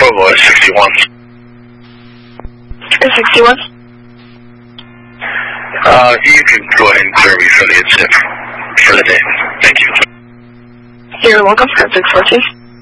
Bravo is 61. Is 61? You can go ahead and clear me for the incident for the day. Thank you. You're welcome. Have 614.